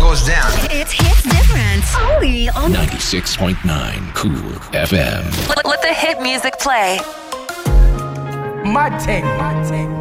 goes down. It's hits different. Only on 96.9 Cool FM. Let the hit music play. My thing.